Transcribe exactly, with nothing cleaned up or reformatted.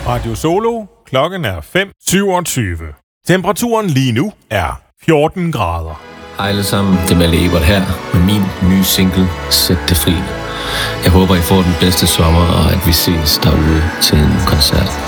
Radio Solo. Klokken er fem syvogtyve. Temperaturen lige nu er fjorten grader. Hej alle sammen, det er Malle Ebert her med min nye single, Sæt det fri. Jeg håber, I får den bedste sommer, og at vi ses derude til en koncert.